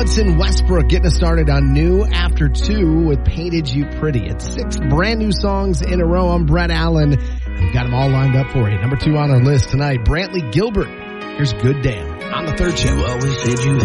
Hudson Westbrook getting us started on New After 2 with Painted You Pretty. It's 6 brand new songs in a row. I'm Brett Allen. We've got them all lined up for you. Number 2 on our list tonight, Brantley Gilbert. Here's Good Damn on the third show. You always said you